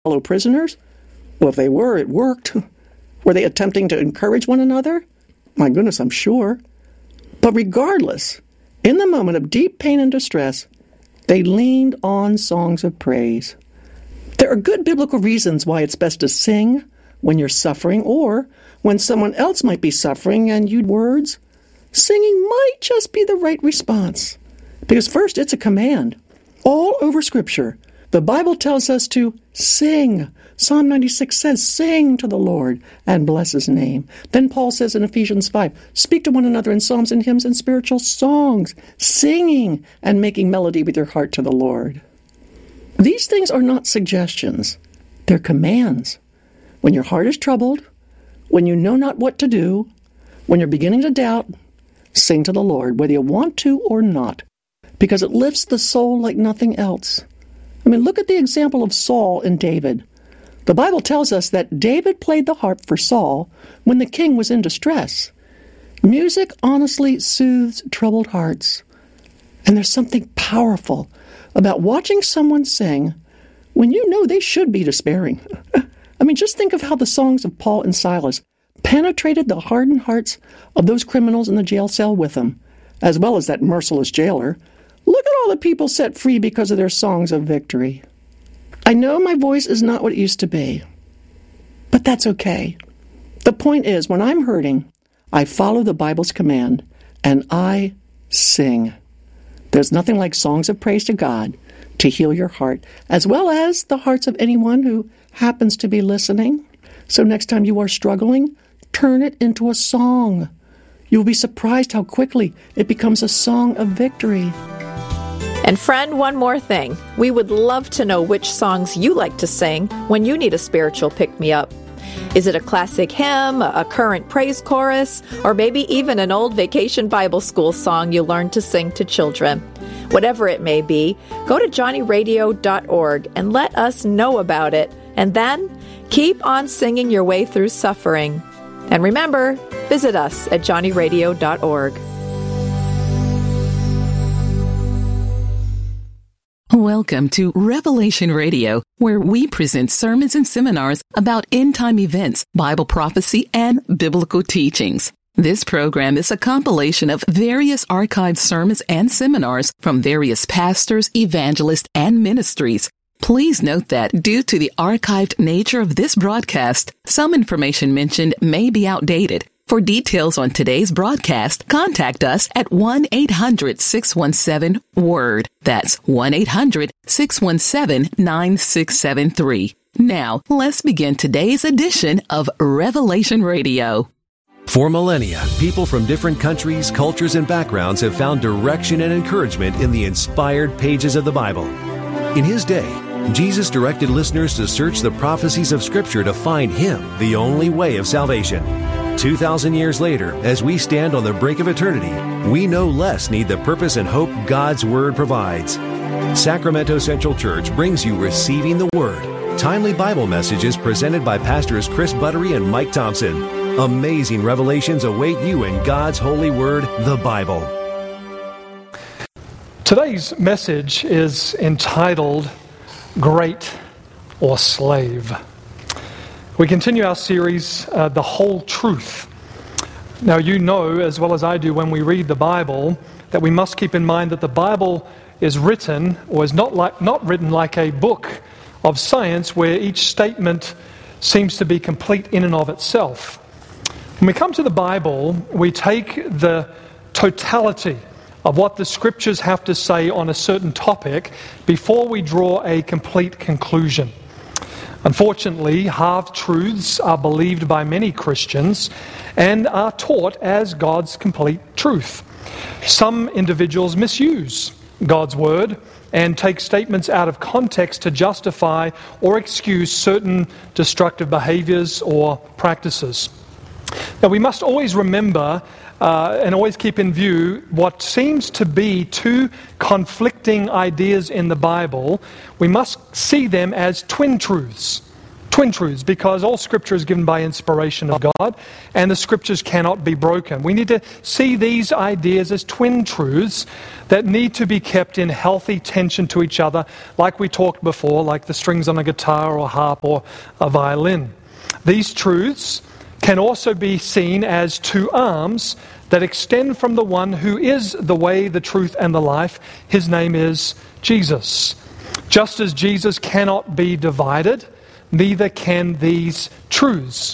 fellow prisoners? Well, if they were, it worked. Were they attempting to encourage one another? My goodness, I'm sure. But regardless, in the moment of deep pain and distress, they leaned on songs of praise. There are good biblical reasons why it's best to sing when you're suffering or when someone else might be suffering and you need words. Singing might just be the right response. Because first, it's a command. All over Scripture, the Bible tells us to sing. Psalm 96 says, sing to the Lord and bless His name. Then Paul says in Ephesians 5, speak to one another in psalms and hymns and spiritual songs, singing and making melody with your heart to the Lord. These things are not suggestions. They're commands. When your heart is troubled, when you know not what to do, when you're beginning to doubt, sing to the Lord, whether you want to or not, because it lifts the soul like nothing else. I mean, look at the example of Saul and David. The Bible tells us that David played the harp for Saul when the king was in distress. Music honestly soothes troubled hearts. And there's something powerful about watching someone sing when you know they should be despairing. I mean, just think of how the songs of Paul and Silas penetrated the hardened hearts of those criminals in the jail cell with them, as well as that merciless jailer. Look at all the people set free because of their songs of victory. I know my voice is not what it used to be, but that's okay. The point is, when I'm hurting, I follow the Bible's command, and I sing. There's nothing like songs of praise to God to heal your heart, as well as the hearts of anyone who happens to be listening. So next time you are struggling, turn it into a song. You'll be surprised how quickly it becomes a song of victory. And friend, one more thing. We would love to know which songs you like to sing when you need a spiritual pick-me-up. Is it a classic hymn, a current praise chorus, or maybe even an old vacation Bible school song you learned to sing to children? Whatever it may be, go to johnnyradio.org and let us know about it. And then keep on singing your way through suffering. And remember, visit us at johnnyradio.org. Welcome to Revelation Radio, where we present sermons and seminars about end-time events, Bible prophecy, and biblical teachings. This program is a compilation of various archived sermons and seminars from various pastors, evangelists, and ministries. Please note that due to the archived nature of this broadcast, some information mentioned may be outdated. For details on today's broadcast, contact us at 1-800-617-WORD. That's 1-800-617-9673. Now, let's begin today's edition of Revelation Radio. For millennia, people from different countries, cultures, and backgrounds have found direction and encouragement in the inspired pages of the Bible. In His day, Jesus directed listeners to search the prophecies of Scripture to find Him, the only way of salvation. 2,000 years later, as we stand on the brink of eternity, we no less need the purpose and hope God's Word provides. Sacramento Central Church brings you Receiving the Word, timely Bible messages presented by Pastors Chris Buttery and Mike Thompson. Amazing revelations await you in God's holy Word, the Bible. Today's message is entitled, Great or Slave. We continue our series, The Whole Truth. Now, you know as well as I do when we read the Bible that we must keep in mind that the Bible is written, or is not written like a book of science where each statement seems to be complete in and of itself. When we come to the Bible, we take the totality of what the Scriptures have to say on a certain topic before we draw a complete conclusion. Unfortunately, half-truths are believed by many Christians and are taught as God's complete truth. Some individuals misuse God's Word and take statements out of context to justify or excuse certain destructive behaviors or practices. Now, we must always remember and always keep in view what seems to be two conflicting ideas in the Bible. We must see them as twin truths. twin truths, because all Scripture is given by inspiration of God, and the Scriptures cannot be broken. We need to see these ideas as twin truths that need to be kept in healthy tension to each other, like we talked before, like the strings on a guitar or harp or a violin. These truths can also be seen as two arms that extend from the one who is the way, the truth, and the life. His name is Jesus. Just as Jesus cannot be divided, neither can these truths.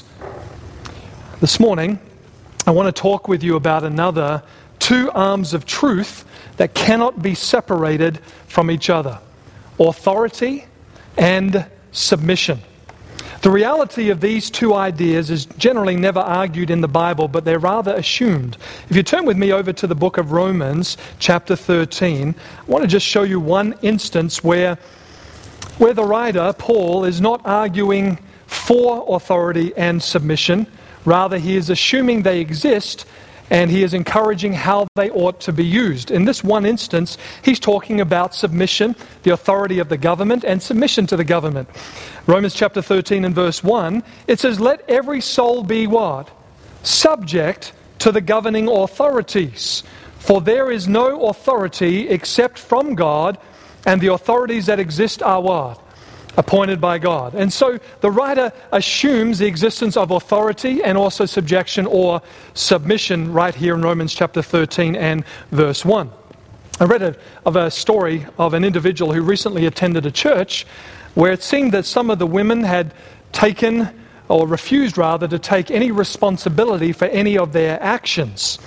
This morning, I want to talk with you about another two arms of truth that cannot be separated from each other: authority and submission. The reality of these two ideas is generally never argued in the Bible, but they're rather assumed. If you turn with me over to the book of Romans, chapter 13, I want to just show you one instance where the writer, Paul, is not arguing for authority and submission. Rather, he is assuming they exist, and he is encouraging how they ought to be used. In this one instance, he's talking about submission, the authority of the government, and submission to the government. Romans chapter 13 and verse 1, it says, "Let every soul be" what? "Subject to the governing authorities. For there is no authority except from God, and the authorities that exist are" what? "Appointed by God." And so the writer assumes the existence of authority and also subjection or submission right here in Romans chapter 13 and verse 1. I read of a story of an individual who recently attended a church where it seemed that some of the women had taken, or refused rather, to take any responsibility for any of their actions.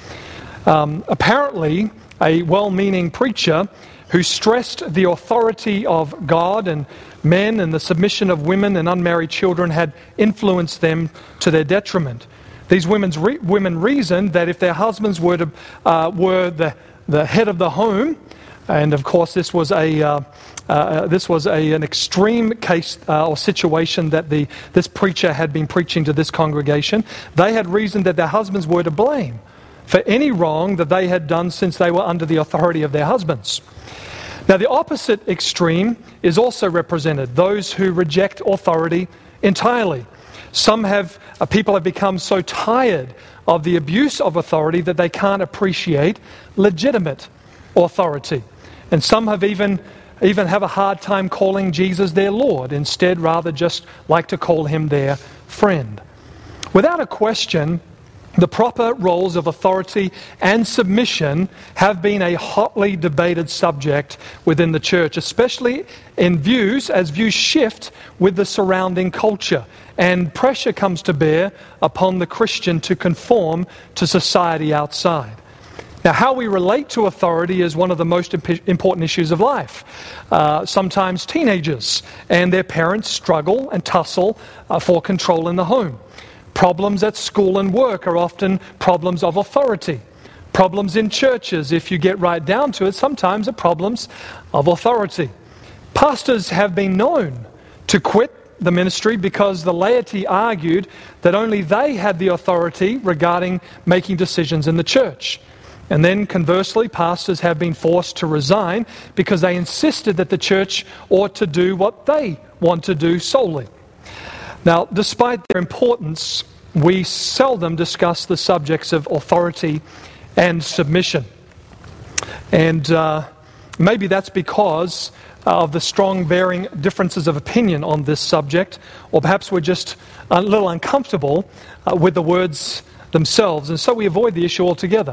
Apparently, a well-meaning preacher who stressed the authority of God and men and the submission of women and unmarried children had influenced them to their detriment. These women reasoned that if their husbands were the head of the home, and of course this was an extreme case or situation that this preacher had been preaching to this congregation, they had reasoned that their husbands were to blame for any wrong that they had done since they were under the authority of their husbands. Now, the opposite extreme is also represented, those who reject authority entirely. People have become so tired of the abuse of authority that they can't appreciate legitimate authority. And some have even have a hard time calling Jesus their Lord, instead rather just like to call him their friend. Without a question, the proper roles of authority and submission have been a hotly debated subject within the church, especially as views shift with the surrounding culture, and pressure comes to bear upon the Christian to conform to society outside. Now, how we relate to authority is one of the most important issues of life. Sometimes teenagers and their parents struggle and tussle for control in the home. Problems at school and work are often problems of authority. Problems in churches, if you get right down to it, sometimes are problems of authority. Pastors have been known to quit the ministry because the laity argued that only they had the authority regarding making decisions in the church. And then conversely, pastors have been forced to resign because they insisted that the church ought to do what they want to do solely. Now, despite their importance, we seldom discuss the subjects of authority and submission. And maybe that's because of the strong varying differences of opinion on this subject, or perhaps we're just a little uncomfortable with the words themselves, and so we avoid the issue altogether.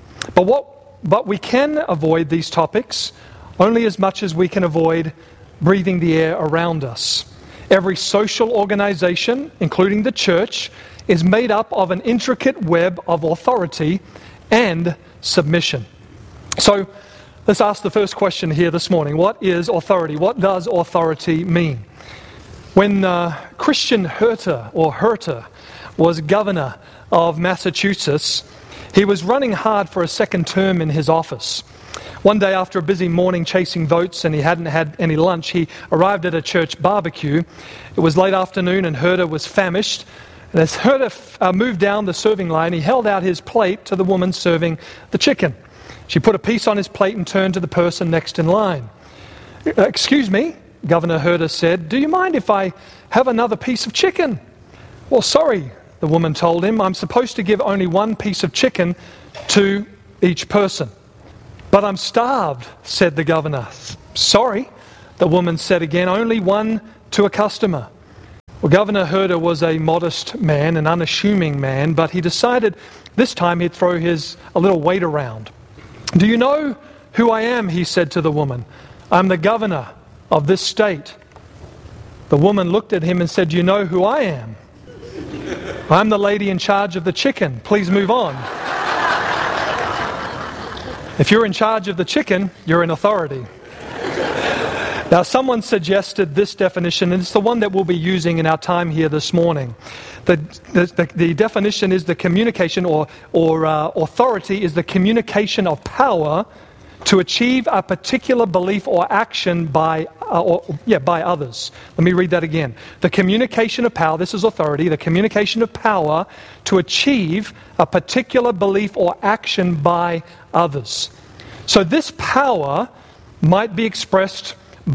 But we can avoid these topics only as much as we can avoid breathing the air around us. Every social organization, including the church, is made up of an intricate web of authority and submission. So let's ask the first question here this morning. What is authority? What does authority mean? When Christian Herter was governor of Massachusetts, he was running hard for a second term in his office. One day after a busy morning chasing votes and he hadn't had any lunch, he arrived at a church barbecue. It was late afternoon and Herter was famished. And as Herter moved down the serving line, he held out his plate to the woman serving the chicken. She put a piece on his plate and turned to the person next in line. "Excuse me, Governor Herder said, "Do you mind if I have another piece of chicken?" "Well, sorry," the woman told him, "I'm supposed to give only one piece of chicken to each person." "But I'm starved," said the governor. "Sorry," the woman said again, "only one to a customer." Well, Governor Herder was a modest man, an unassuming man, but he decided this time he'd throw a little weight around. "Do you know who I am?" he said to the woman. "I'm the governor of this state." The woman looked at him and said, "Do you know who I am?" "I'm the lady in charge of the chicken. Please move on." If you're in charge of the chicken, you're in authority. Now, someone suggested this definition, and it's the one that we'll be using in our time here this morning. The definition is the communication or authority is the communication of power to achieve a particular belief or action by others. Let me read that again. The communication of power, this is authority, the communication of power to achieve a particular belief or action by others. So this power might be expressed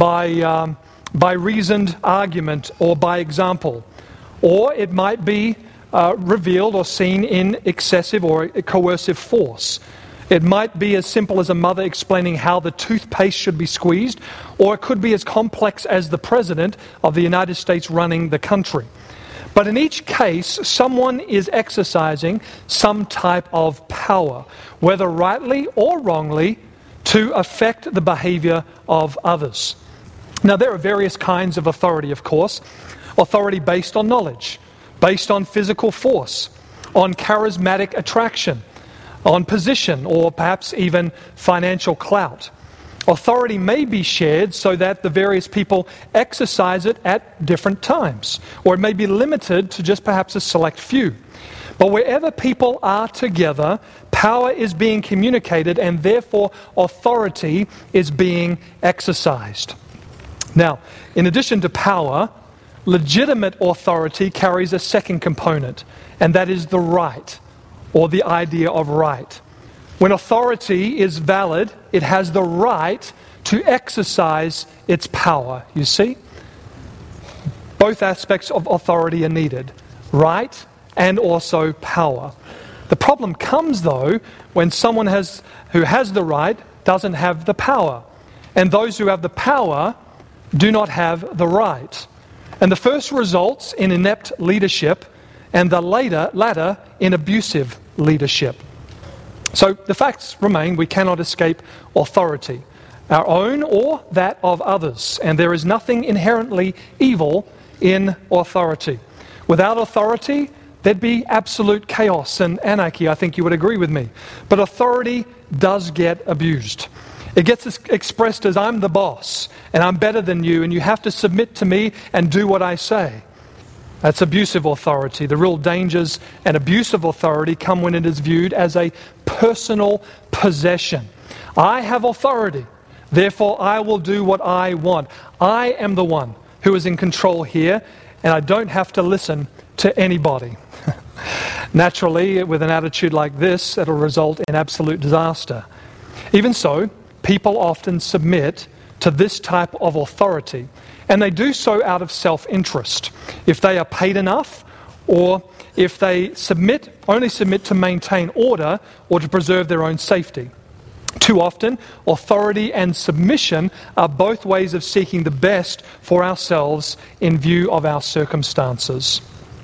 by reasoned argument or by example, or it might be revealed or seen in excessive or coercive force. It might be as simple as a mother explaining how the toothpaste should be squeezed, or it could be as complex as the President of the United States running the country. But in each case, someone is exercising some type of power, whether rightly or wrongly, to affect the behavior of others. Now, there are various kinds of authority, of course. Authority based on knowledge, based on physical force, on charismatic attraction, on position, or perhaps even financial clout. Authority may be shared so that the various people exercise it at different times, or it may be limited to just perhaps a select few. But wherever people are together, power is being communicated and therefore authority is being exercised. Now, in addition to power, legitimate authority carries a second component, and that is the right, or the idea of right. When authority is valid, it has the right to exercise its power, you see? Both aspects of authority are needed, right and also power. The problem comes, though, when someone who has the right doesn't have the power, and those who have the power do not have the right. And the first results in inept leadership, and the latter in abusive leadership. So the facts remain: we cannot escape authority, our own or that of others, and there is nothing inherently evil in authority. Without authority, there'd be absolute chaos and anarchy. I think you would agree with me. But authority does get abused. It gets expressed as, "I'm the boss, and I'm better than you, and you have to submit to me and do what I say." That's abusive authority. The real dangers and abuse of authority come when it is viewed as a personal possession. I have authority, therefore I will do what I want. I am the one who is in control here, and I don't have to listen to anybody. Naturally, with an attitude like this, it'll result in absolute disaster. Even so, people often submit to this type of authority, and they do so out of self-interest. If they are paid enough, or if they only submit to maintain order or to preserve their own safety. Too often, authority and submission are both ways of seeking the best for ourselves in view of our circumstances.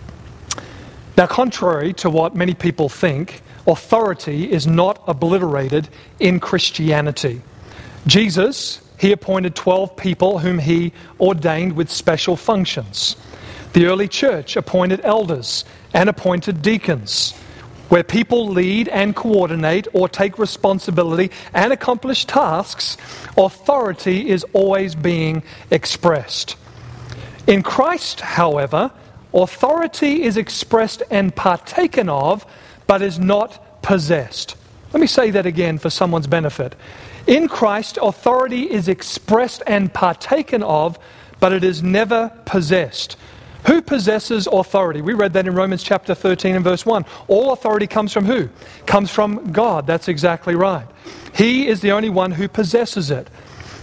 Now, contrary to what many people think, authority is not obliterated in Christianity. Jesus, he appointed 12 people whom he ordained with special functions. The early church appointed elders and appointed deacons. Where people lead and coordinate or take responsibility and accomplish tasks, authority is always being expressed. In Christ, however, authority is expressed and partaken of, but is not possessed. Let me say that again for someone's benefit. In Christ, authority is expressed and partaken of, but it is never possessed. Who possesses authority? We read that in Romans chapter 13 and verse 1. All authority comes from who? Comes from God. That's exactly right. He is the only one who possesses it.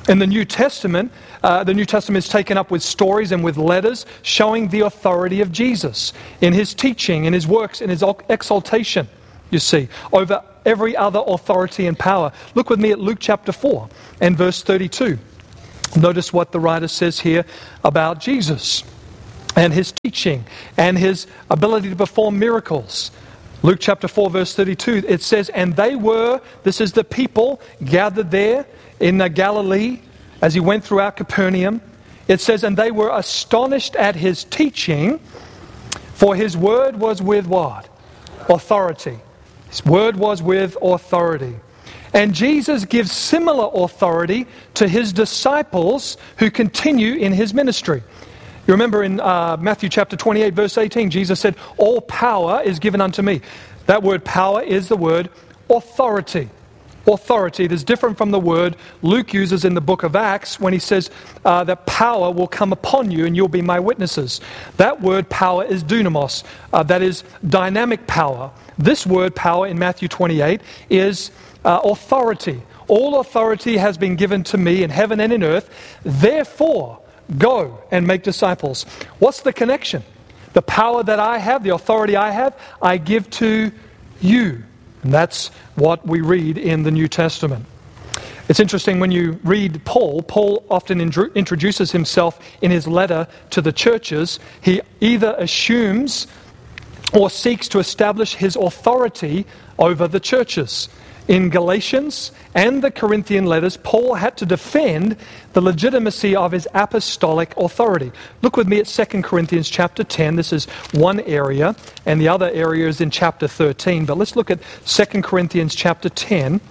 In the New Testament is taken up with stories and with letters showing the authority of Jesus in his teaching, in his works, in his exaltation, you see, over every other authority and power. Look with me at Luke chapter 4 and verse 32. Notice what the writer says here about Jesus and his teaching and his ability to perform miracles. Luke chapter 4 verse 32, it says, "And they were," this is the people gathered there in Galilee as he went throughout Capernaum. It says, "And they were astonished at his teaching, for his word was with" what? Authority. His word was with authority. And Jesus gives similar authority to his disciples who continue in his ministry. You remember in Matthew chapter 28 verse 18, Jesus said, "All power is given unto me." That word power is the word authority. Authority. It is different from the word Luke uses in the book of Acts when he says that power will come upon you and you'll be my witnesses. That word power is dunamis. That is dynamic power. This word power in Matthew 28 is authority. All authority has been given to me in heaven and in earth. Therefore, go and make disciples. What's the connection? The power that I have, the authority I have, I give to you. And that's what we read in the New Testament. It's interesting when you read Paul often introduces himself in his letter to the churches. He either assumes or seeks to establish his authority over the churches. In Galatians and the Corinthian letters, Paul had to defend the legitimacy of his apostolic authority. Look with me at 2 Corinthians chapter 10. This is one area, and the other area is in chapter 13. But let's look at 2 Corinthians chapter 10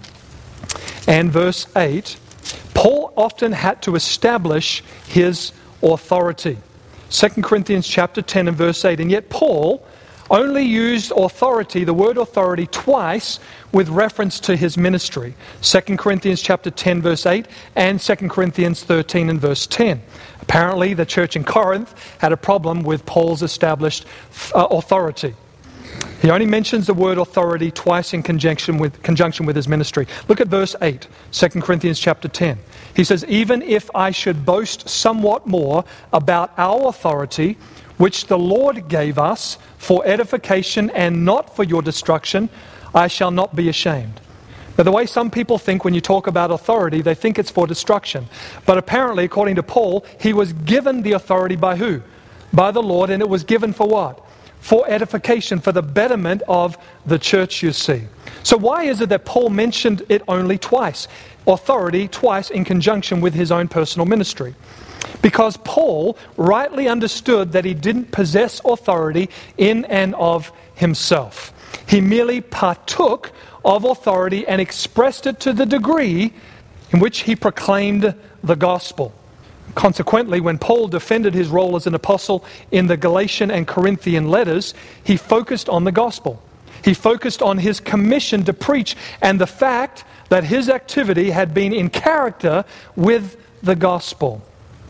and verse 8. Paul often had to establish his authority. 2 Corinthians chapter 10 and verse 8. And yet Paul only used authority, the word authority, twice with reference to his ministry. 2 Corinthians chapter 10 verse 8 and 2 Corinthians 13 and verse 10. Apparently the church in Corinth had a problem with Paul's established authority. He only mentions the word authority twice in conjunction with his ministry. Look at verse 8, 2 Corinthians chapter 10. He says, "Even if I should boast somewhat more about our authority, which the Lord gave us for edification and not for your destruction, I shall not be ashamed." Now, the way some people think when you talk about authority, they think it's for destruction. But apparently, according to Paul, he was given the authority by who? By the Lord, and it was given for what? For edification, for the betterment of the church, you see. So why is it that Paul mentioned it only twice? Authority twice in conjunction with his own personal ministry. Because Paul rightly understood that he didn't possess authority in and of himself. He merely partook of authority and expressed it to the degree in which he proclaimed the gospel. Consequently, when Paul defended his role as an apostle in the Galatian and Corinthian letters, he focused on the gospel. He focused on his commission to preach and the fact that his activity had been in character with the gospel.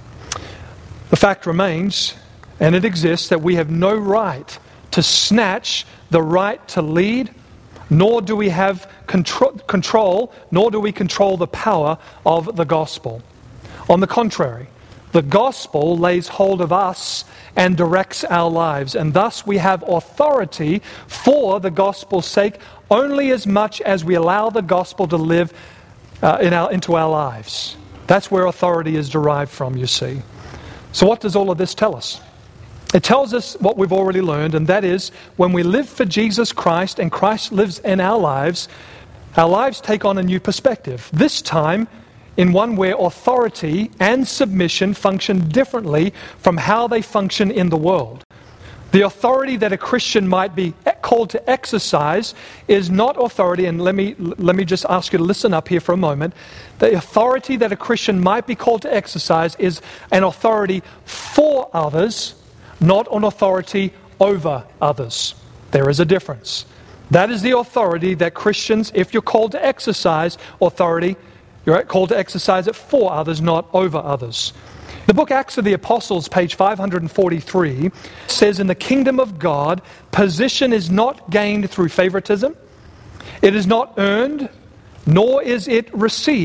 The fact remains, and it exists, that we have no right to snatch the right to lead, nor do we have control, nor do we control the power of the gospel. On the contrary, the gospel lays hold of us and directs our lives, and thus we have authority for the gospel's sake only as much as we allow the gospel to live into our lives. That's where authority is derived from, you see. So what does all of this tell us? It tells us what we've already learned, and that is when we live for Jesus Christ and Christ lives in our lives take on a new perspective. This time in one where authority and submission function differently from how they function in the world. The authority that a Christian might be called to exercise is not authority, and let me just ask you to listen up here for a moment. The authority that a Christian might be called to exercise is an authority for others, not an authority over others. There is a difference. That is the authority that Christians, if you're called to exercise authority, you're called to exercise it for others, not over others. The book Acts of the Apostles, page 543, says in the kingdom of God, position is not gained through favoritism. It is not earned, nor is it received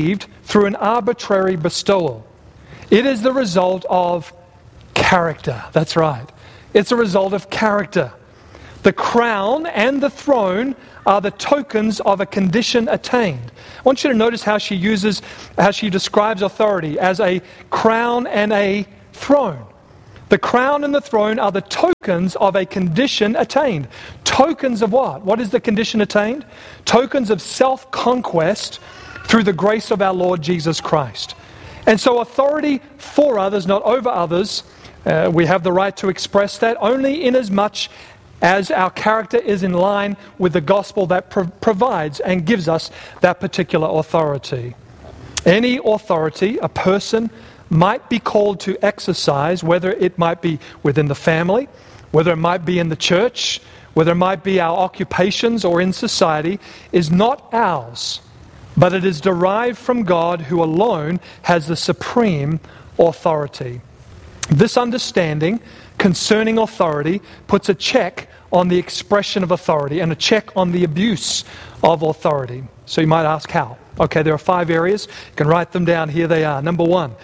through an arbitrary bestowal. It is the result of character. That's right. It's a result of character. The crown and the throne are the tokens of a condition attained. I want you to notice how she describes authority as a crown and a throne. The crown and the throne are the tokens of a condition attained. Tokens of what? What is the condition attained? Tokens of self-conquest through the grace of our Lord Jesus Christ. And so authority for others, not over others, we have the right to express that only inasmuch as our character is in line with the gospel that provides and gives us that particular authority. Any authority a person might be called to exercise, whether it might be within the family, whether it might be in the church, whether it might be our occupations or in society, is not ours, but it is derived from God, who alone has the supreme authority. This understanding concerning authority puts a check on the expression of authority and a check on the abuse of authority. So you might ask how. Okay, there are 5 areas. You can write them down. Here they are. Number 1,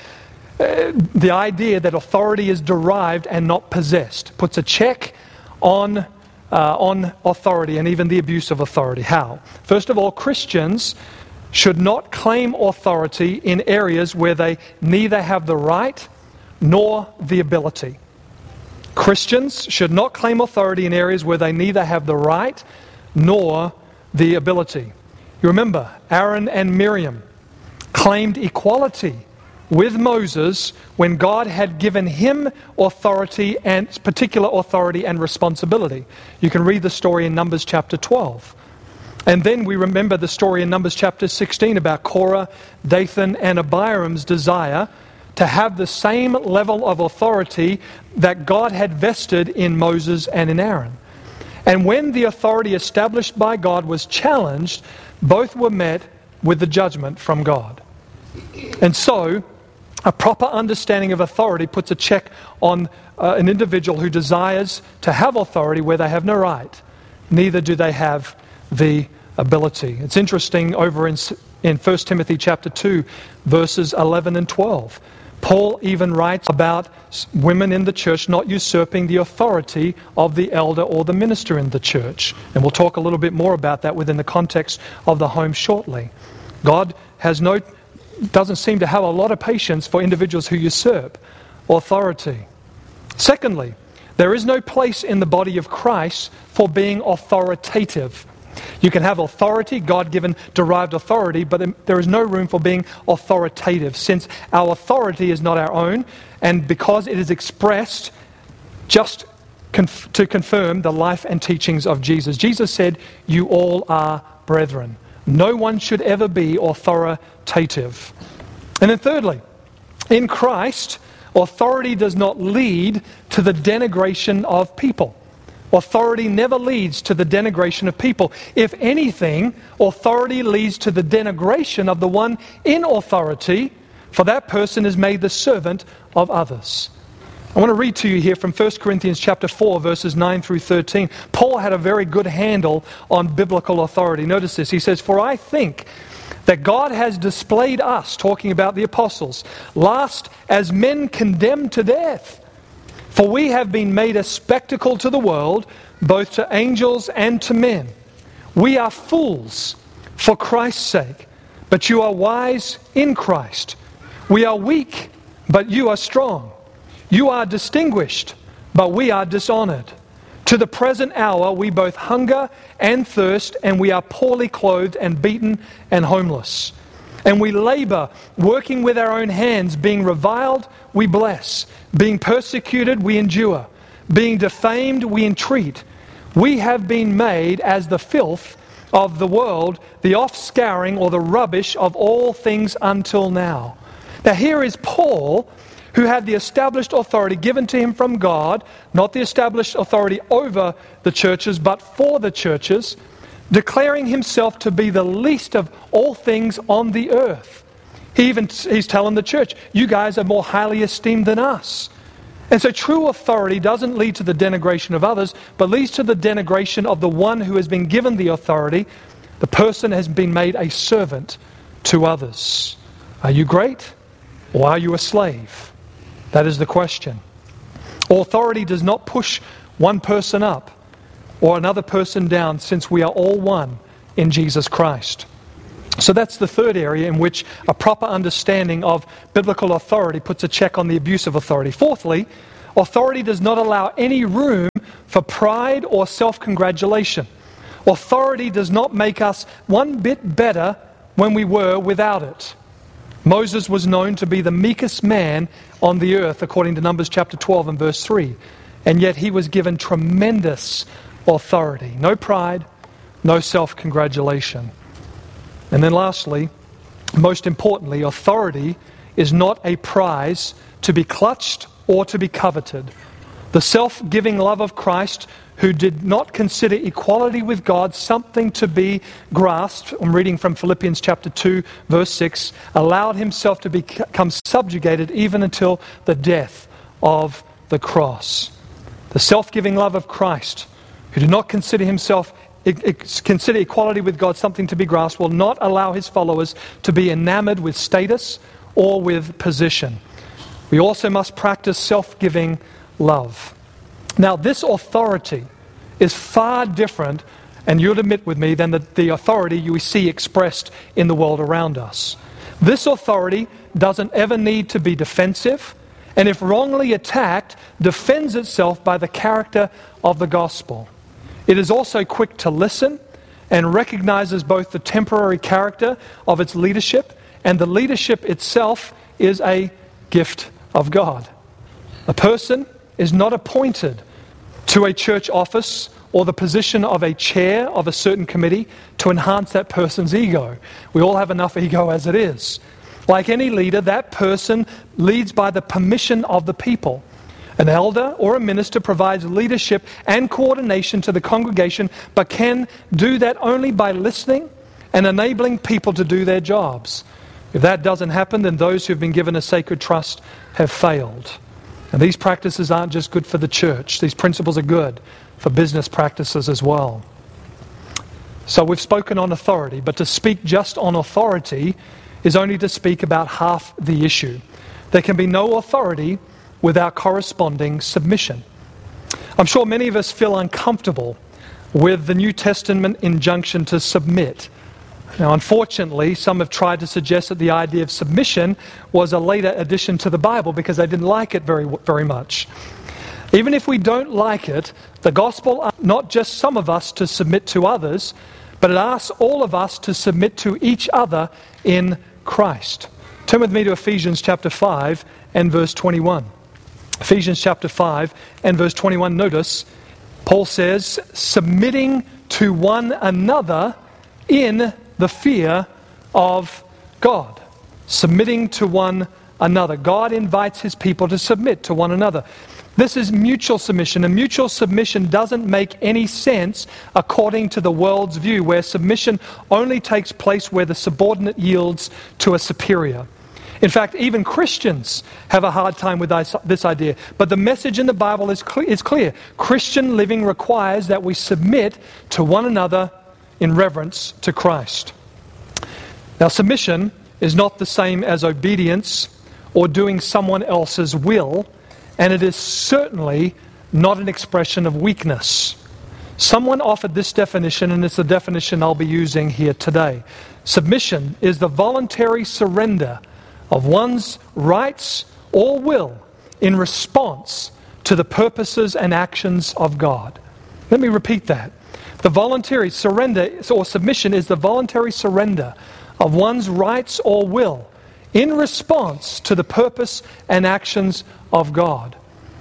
the idea that authority is derived and not possessed puts a check on authority and even the abuse of authority. How? First of all, Christians should not claim authority in areas where they neither have the right nor the ability. Christians should not claim authority in areas where they neither have the right nor the ability. You remember, Aaron and Miriam claimed equality with Moses when God had given him authority and particular authority and responsibility. You can read the story in Numbers chapter 12. And then we remember the story in Numbers chapter 16 about Korah, Dathan, and Abiram's desire to have the same level of authority that God had vested in Moses and in Aaron. And when the authority established by God was challenged, both were met with the judgment from God. And so, a proper understanding of authority puts a check on an individual who desires to have authority where they have no right, neither do they have the ability. It's interesting over in 1 Timothy chapter 2, verses 11 and 12. Paul even writes about women in the church not usurping the authority of the elder or the minister in the church. And we'll talk a little bit more about that within the context of the home shortly. God doesn't seem to have a lot of patience for individuals who usurp authority. Secondly, there is no place in the body of Christ for being authoritative. You can have authority, God-given derived authority, but there is no room for being authoritative, since our authority is not our own, and because it is expressed just to confirm the life and teachings of Jesus. Jesus said, "You all are brethren." No one should ever be authoritative. And then thirdly, in Christ, authority does not lead to the denigration of people. Authority never leads to the denigration of people. If anything, authority leads to the denigration of the one in authority, for that person is made the servant of others. I want to read to you here from 1 Corinthians chapter 4, verses 9 through 13. Paul had a very good handle on biblical authority. Notice this. He says, "For I think that God has displayed us," talking about the apostles, "last as men condemned to death. For we have been made a spectacle to the world, both to angels and to men. We are fools for Christ's sake, but you are wise in Christ. We are weak, but you are strong. You are distinguished, but we are dishonored. To the present hour we both hunger and thirst, and we are poorly clothed and beaten and homeless. And we labor, working with our own hands, being reviled, we bless. Being persecuted, we endure. Being defamed, we entreat. We have been made as the filth of the world, the offscouring or the rubbish of all things until now." Now here is Paul, who had the established authority given to him from God, not the established authority over the churches, but for the churches, declaring himself to be the least of all things on the earth. He's telling the church, you guys are more highly esteemed than us. And so true authority doesn't lead to the denigration of others, but leads to the denigration of the one who has been given the authority. The person has been made a servant to others. Are you great or are you a slave? That is the question. Authority does not push one person up or another person down, since we are all one in Jesus Christ. So that's the third area in which a proper understanding of biblical authority puts a check on the abuse of authority. Fourthly, authority does not allow any room for pride or self-congratulation. Authority does not make us one bit better when we were without it. Moses was known to be the meekest man on the earth, according to Numbers chapter 12 and verse 3. And yet he was given tremendous authority. No pride, no self-congratulation. And then lastly, most importantly, authority is not a prize to be clutched or to be coveted. The self-giving love of Christ, who did not consider equality with God something to be grasped, I'm reading from Philippians chapter 2, verse 6, allowed himself to become subjugated even until the death of the cross. The self-giving love of Christ, who did not consider equality with God something to be grasped, will not allow his followers to be enamored with status or with position. We also must practice self-giving love. Now, this authority is far different, and you'll admit with me, than the authority you see expressed in the world around us. This authority doesn't ever need to be defensive, and if wrongly attacked, defends itself by the character of the gospel. It is also quick to listen and recognizes both the temporary character of its leadership, and the leadership itself is a gift of God. A person is not appointed to a church office or the position of a chair of a certain committee to enhance that person's ego. We all have enough ego as it is. Like any leader, that person leads by the permission of the people. An elder or a minister provides leadership and coordination to the congregation, but can do that only by listening and enabling people to do their jobs. If that doesn't happen, then those who have been given a sacred trust have failed. And these practices aren't just good for the church. These principles are good for business practices as well. So we've spoken on authority, but to speak just on authority is only to speak about half the issue. There can be no authority without corresponding submission. I'm sure many of us feel uncomfortable with the New Testament injunction to submit. Now, unfortunately, some have tried to suggest that the idea of submission was a later addition to the Bible because they didn't like it very much. Even if we don't like it, the gospel asks not just some of us to submit to others, but it asks all of us to submit to each other in Christ. Turn with me to Ephesians chapter 5 and verse 21. Ephesians chapter 5 and verse 21, notice, Paul says, submitting to one another in the fear of God. Submitting to one another. God invites his people to submit to one another. This is mutual submission, and mutual submission doesn't make any sense according to the world's view, where submission only takes place where the subordinate yields to a superior. In fact, even Christians have a hard time with this idea. But the message in the Bible is clear. Christian living requires that we submit to one another in reverence to Christ. Now, submission is not the same as obedience or doing someone else's will, and it is certainly not an expression of weakness. Someone offered this definition, and it's the definition I'll be using here today. Submission is the voluntary surrender of one's rights or will in response to the purposes and actions of God. Let me repeat that. The voluntary surrender or submission is the voluntary surrender of one's rights or will in response to the purpose and actions of God.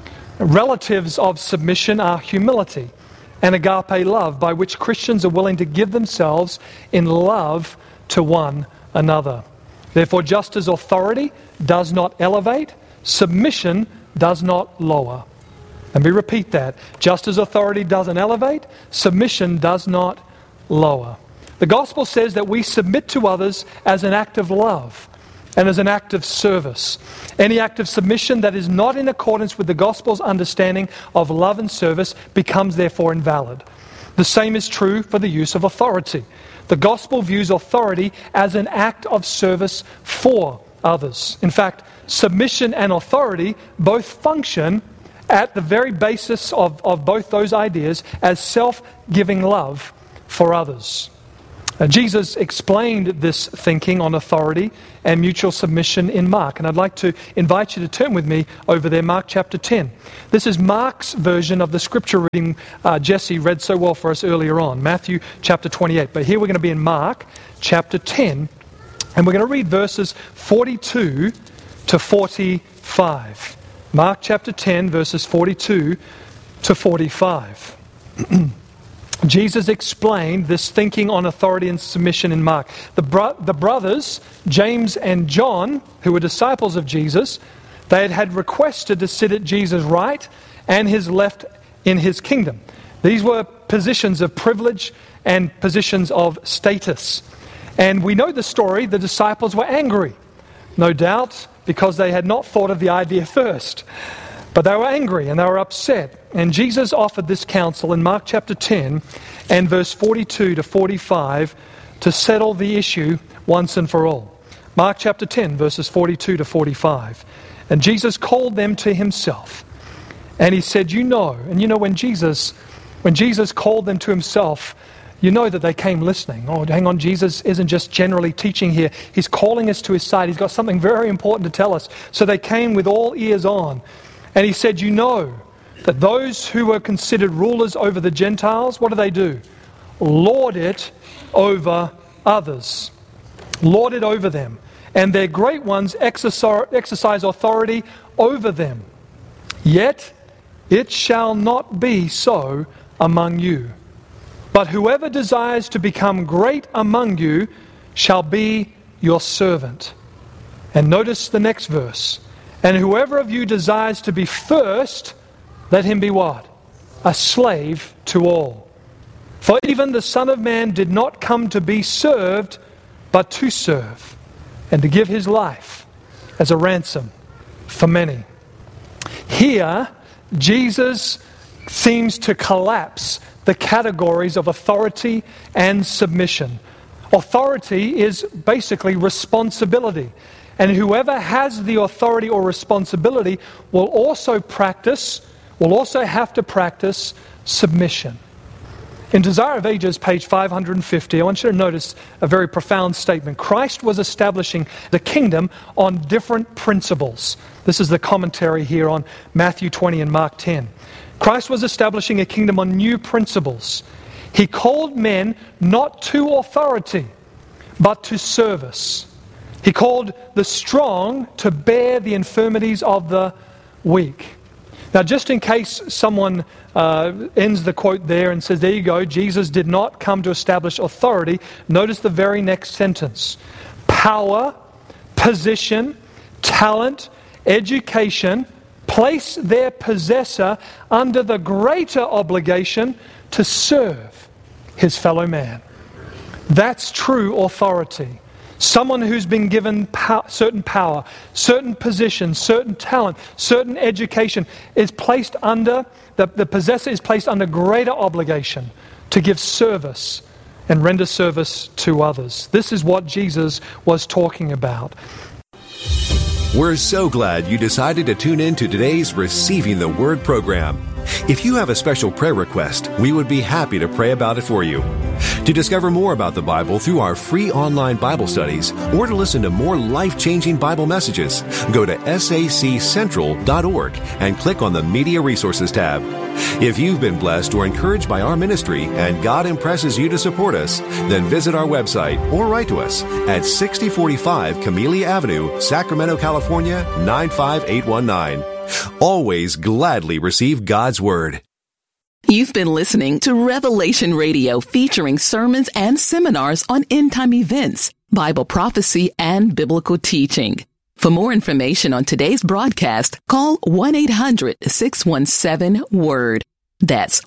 Relatives of submission are humility and agape love, by which Christians are willing to give themselves in love to one another. Therefore, just as authority does not elevate, submission does not lower. Let me repeat that. Just as authority doesn't elevate, submission does not lower. The gospel says that we submit to others as an act of love and as an act of service. Any act of submission that is not in accordance with the gospel's understanding of love and service becomes therefore invalid. The same is true for the use of authority. The gospel views authority as an act of service for others. In fact, submission and authority both function at the very basis of both those ideas as self-giving love for others. Jesus explained this thinking on authority and mutual submission in Mark. And I'd like to invite you to turn with me over there, Mark chapter 10. This is Mark's version of the scripture reading Jesse read so well for us earlier on, Matthew chapter 28. But here we're going to be in Mark chapter 10, and we're going to read verses 42 to 45. Mark chapter 10, verses 42 to 45. Jesus explained this thinking on authority and submission in Mark. The brothers, James and John, who were disciples of Jesus, they had requested to sit at Jesus' right and his left in his kingdom. These were positions of privilege and positions of status. And we know the story. The disciples were angry, no doubt, because they had not thought of the idea first. But they were angry and they were upset. And Jesus offered this counsel in Mark chapter 10 and verse 42 to 45 to settle the issue once and for all. Mark chapter 10, verses 42 to 45. And Jesus called them to himself. And he said, when Jesus called them to himself, you know that they came listening. Oh, hang on, Jesus isn't just generally teaching here. He's calling us to his side. He's got something very important to tell us. So they came with all ears on. And he said, you know that those who were considered rulers over the Gentiles, what do? Lord it over others. Lord it over them. And their great ones exercise authority over them. Yet it shall not be so among you. But whoever desires to become great among you shall be your servant. And notice the next verse. And whoever of you desires to be first, let him be what? A slave to all. For even the Son of Man did not come to be served, but to serve, and to give his life as a ransom for many. Here, Jesus seems to collapse the categories of authority and submission. Authority is basically responsibility. And whoever has the authority or responsibility will also have to practice submission. In Desire of Ages, page 550, I want you to notice a very profound statement. Christ was establishing the kingdom on different principles. This is the commentary here on Matthew 20 and Mark 10. Christ was establishing a kingdom on new principles. He called men not to authority, but to service. He called the strong to bear the infirmities of the weak. Now, just in case someone ends the quote there and says, there you go, Jesus did not come to establish authority, notice the very next sentence. Power, position, talent, education place their possessor under the greater obligation to serve his fellow man. That's true authority. Someone who's been given certain power, certain position, certain talent, certain education is placed under, the possessor is placed under greater obligation to give service and render service to others. This is what Jesus was talking about. We're so glad you decided to tune in to today's Receiving the Word program. If you have a special prayer request, we would be happy to pray about it for you. To discover more about the Bible through our free online Bible studies or to listen to more life-changing Bible messages, go to saccentral.org and click on the Media Resources tab. If you've been blessed or encouraged by our ministry and God impresses you to support us, then visit our website or write to us at 6045 Camellia Avenue, Sacramento, California, 95819. Always gladly receive God's Word. You've been listening to Revelation Radio, featuring sermons and seminars on end-time events, Bible prophecy, and biblical teaching. For more information on today's broadcast, call 1-800-617-WORD. That's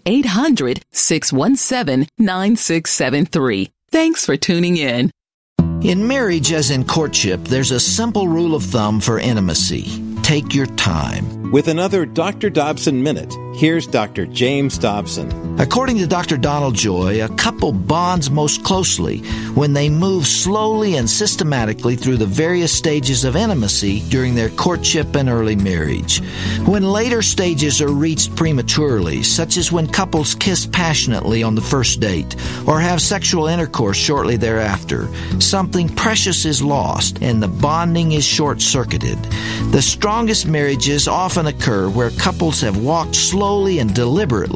1-800-617-9673. Thanks for tuning in. In marriage, as in courtship, there's a simple rule of thumb for intimacy. Take your time. With another Dr. Dobson Minute, here's Dr. James Dobson. According to Dr. Donald Joy, a couple bonds most closely when they move slowly and systematically through the various stages of intimacy during their courtship and early marriage. When later stages are reached prematurely, such as when couples kiss passionately on the first date or have sexual intercourse shortly thereafter, something precious is lost and the bonding is short-circuited. The strongest marriages often occur where couples have walked slowly and deliberately